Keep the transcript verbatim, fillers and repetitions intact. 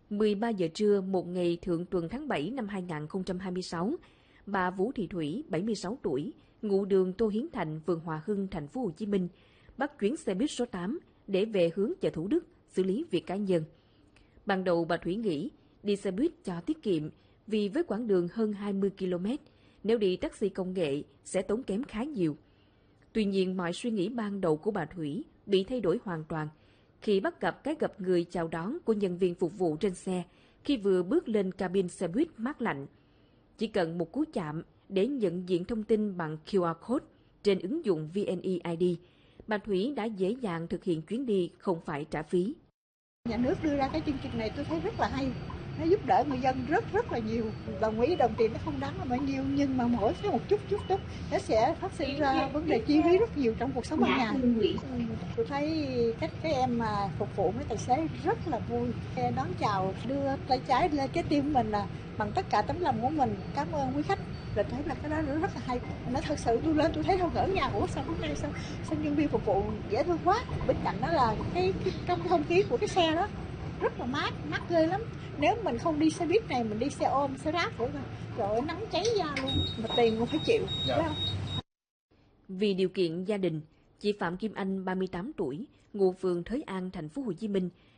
mười ba giờ trưa một ngày thượng tuần tháng bảy năm hai nghìn không trăm hai mươi sáu, bà Vũ Thị Thủy, bảy mươi sáu tuổi, ngụ đường Tô Hiến Thành, phường Hòa Hưng, thành phố Hồ Chí Minh, bắt chuyến xe buýt số tám để về hướng chợ Thủ Đức xử lý việc cá nhân. Ban đầu bà Thủy nghĩ đi xe buýt cho tiết kiệm vì với quãng đường hơn hai mươi ki lô mét, nếu đi taxi công nghệ sẽ tốn kém khá nhiều. Tuy nhiên, mọi suy nghĩ ban đầu của bà Thủy bị thay đổi hoàn toàn khi bắt gặp cái gặp người chào đón của nhân viên phục vụ trên xe khi vừa bước lên cabin xe buýt mát lạnh. Chỉ cần một cú chạm để nhận diện thông tin bằng quy rờ code trên ứng dụng vê en e i đê, bà Thủy đã dễ dàng thực hiện chuyến đi không phải trả phí. Nhà nước đưa ra cái chương trình này tôi thấy rất là hay. Nó giúp đỡ người dân rất rất là nhiều. Đồng ý đồng tiền nó không đáng là bao nhiêu, nhưng mà mỗi cái một chút chút chút nó sẽ phát sinh ra vấn đề chi phí rất nhiều trong cuộc sống hàng ngày. Tôi thấy các cái em mà phục vụ mấy tài xế rất là vui. Đón chào, đưa tay trái lên cái tim mình là bằng tất cả tấm lòng của mình. Cảm ơn quý khách. Rồi thấy là cái đó rất là hay. Nó thật sự tôi lên tôi thấy không ngỡ ngàng, ủa sao hôm nay sao, sao nhân viên phục vụ dễ thương quá. Bên cạnh đó là cái, cái trong cái không khí của cái xe đó rất là mát, mát ghê lắm. Nếu mình không đi xe buýt này, mình đi xe ôm, xe ráp nữa, rồi nắng cháy da luôn, mà tiền cũng phải chịu. Dạ. Vì điều kiện gia đình, chị Phạm Kim Anh, ba mươi tám tuổi, ngụ phường Thới An, thành phố Hồ Chí Minh,